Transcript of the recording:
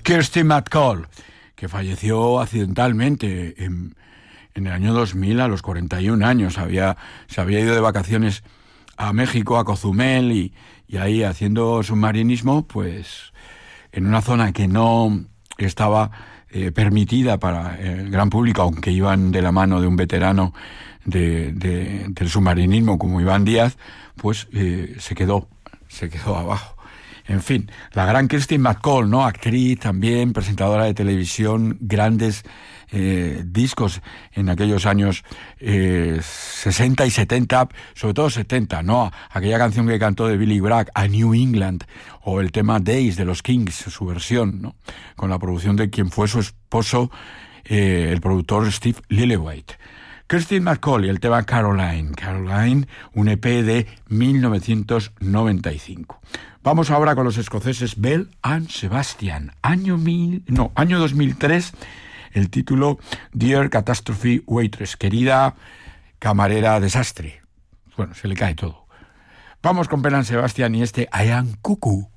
Kirsty MacColl, que falleció accidentalmente en el año 2000 a los 41 años. Se había ido de vacaciones a México, a Cozumel, y ahí haciendo submarinismo, pues en una zona que no estaba permitida para el gran público, aunque iban de la mano de un veterano del submarinismo como Iván Díaz, pues se quedó abajo. En fin, la gran Kirsty MacColl, ¿no? Actriz también, presentadora de televisión, grandes discos en aquellos años 60 y 70, sobre todo 70, ¿no? Aquella canción que cantó de Billy Bragg, A New England, o el tema Days de los Kings, su versión, ¿no? Con la producción de quien fue su esposo, el productor Steve Lillywhite. Kirsty MacColl y el tema Caroline, un EP de 1995. Vamos ahora con los escoceses Belle and Sebastian, año 2003, el título Dear Catastrophe Waitress, querida camarera desastre. Bueno, se le cae todo. Vamos con Belle and Sebastian y este I Am Cuckoo.